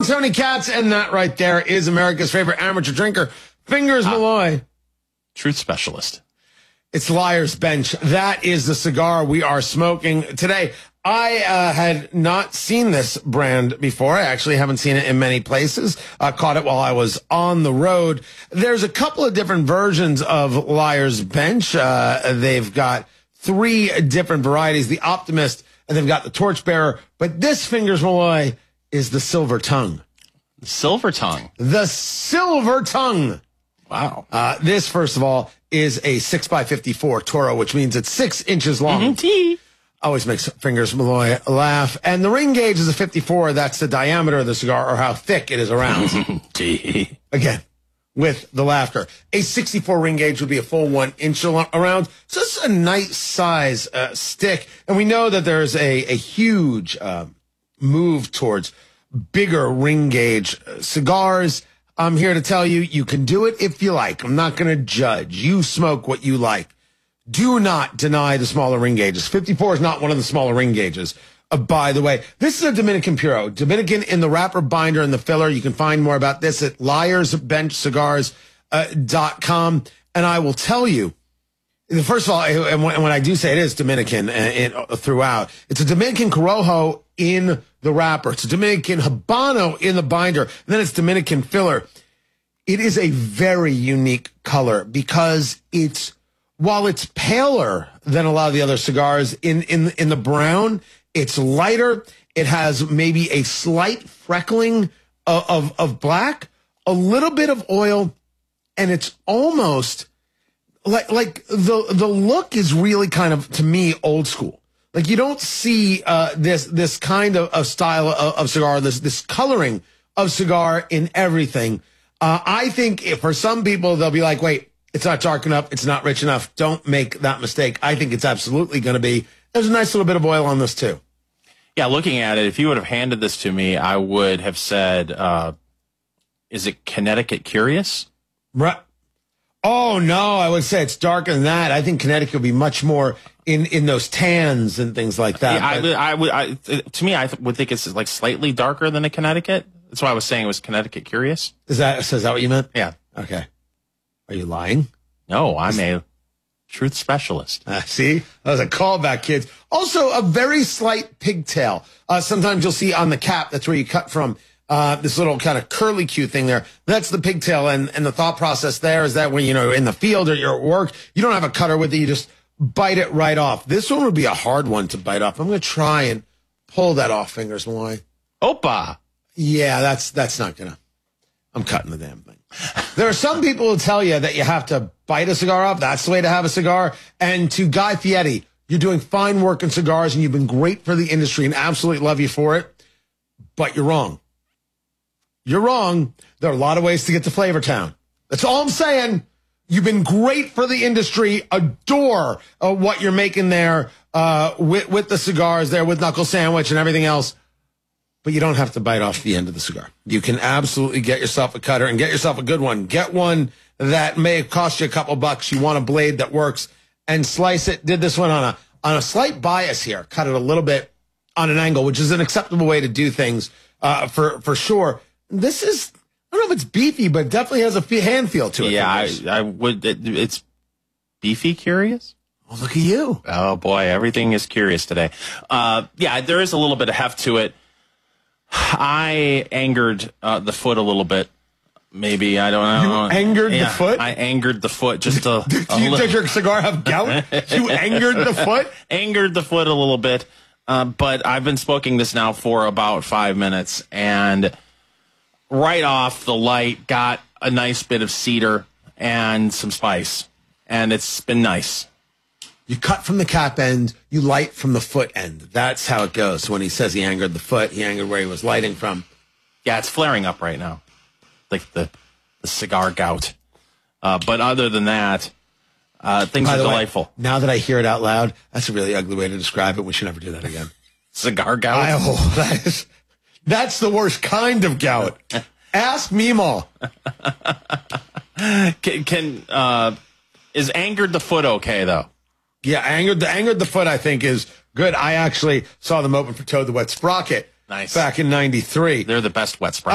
Tony Katz, and that right there is America's favorite amateur drinker, Fingers Malloy. Truth specialist. It's Liar's Bench. That is the cigar we are smoking today. I had not seen this brand before. I actually haven't seen it in many places. I caught it while I was on the road. There's a couple of different versions of Liar's Bench. They've got 3 different varieties, the Optimist, and they've got the Torchbearer. But this Fingers Malloy is the Silver Tongue. Silver Tongue. The Silver Tongue. Wow. This, first of all, is a 6x54 Toro, which means it's 6 inches long. Always makes Fingers Malloy laugh. And the ring gauge is a 54. That's the diameter of the cigar, or how thick it is around. Again, with the laughter. A 64 ring gauge would be a full 1 inch around. So this is a nice size stick. And we know that there's a huge move towards bigger ring gauge cigars. I'm here to tell you, you can do it if you like. I'm not going to judge. You smoke what you like. Do not deny the smaller ring gauges. 54 is not one of the smaller ring gauges. By the way, this is a Dominican Puro. Dominican in the wrapper, binder, and the filler. You can find more about this at liarsbenchcigars.com. And I will tell you, first of all, and when I do say it is Dominican throughout, it's a Dominican Corojo in the wrapper. It's a Dominican Habano in the binder. And then it's Dominican filler. It is a very unique color because while it's paler than a lot of the other cigars in the brown, it's lighter. It has maybe a slight freckling of black, a little bit of oil, and it's almost like the look is really kind of, to me, old school. Like, you don't see this kind of style of cigar, this coloring of cigar in everything. I think for some people, they'll be like, wait, it's not dark enough, it's not rich enough. Don't make that mistake. I think it's absolutely going to be. There's a nice little bit of oil on this, too. Yeah, looking at it, if you would have handed this to me, I would have said, is it Connecticut Curious? Right. Oh, no, I would say it's darker than that. I think Connecticut would be much more in those tans and things like that. Yeah, I would think it's like slightly darker than a Connecticut. That's why I was saying it was Connecticut Curious. Is that what you meant? Yeah. Okay. Are you lying? No, I'm a truth specialist. See? That was a callback, kids. Also, a very slight pigtail. Sometimes you'll see on the cap, that's where you cut from. This little kind of curly Q thing there. That's the pigtail. And the thought process there is that when, in the field or you're at work, you don't have a cutter with it. You just bite it right off. This one would be a hard one to bite off. I'm going to try and pull that off, Fingers Malloy. Opa. Yeah, that's not going to. I'm cutting the damn thing. There are some people who tell you that you have to bite a cigar off. That's the way to have a cigar. And to Guy Fieri, you're doing fine work in cigars and you've been great for the industry and absolutely love you for it. But you're wrong. You're wrong. There are a lot of ways to get to Flavor Town. That's all I'm saying. You've been great for the industry. Adore what you're making there with the cigars there, with Knuckle Sandwich and everything else. But you don't have to bite off the end of the cigar. You can absolutely get yourself a cutter and get yourself a good one. Get one that may cost you a couple bucks. You want a blade that works, and slice it. Did this one on a slight bias here. Cut it a little bit on an angle, which is an acceptable way to do things for sure. This is, I don't know if it's beefy, but it definitely has a hand feel to it. Yeah, I would. It's beefy curious. Oh, look at you. Oh, boy. Everything is curious today. Yeah, there is a little bit of heft to it. I angered the foot a little bit. Maybe, I don't know. You angered the foot? I angered the foot just a little. Did your cigar have gout? You angered the foot? Angered the foot a little bit. But I've been smoking this now for about 5 minutes, and right off the light got a nice bit of cedar and some spice, and it's been nice. You cut from the cap end, you light from the foot end. That's how it goes. So when he says he angered the foot, he angered where he was lighting from. Yeah, it's flaring up right now, like the cigar gout. But other than that, things are delightful. Way, now that I hear it out loud, that's a really ugly way to describe it. We should never do that again. Cigar gout? That's the worst kind of gout. Ask Meemaw. Is angered the foot okay, though? Yeah, angered the foot, I think, is good. I actually saw them open for Toad the Wet Sprocket back in '93. They're the best wet sprocket.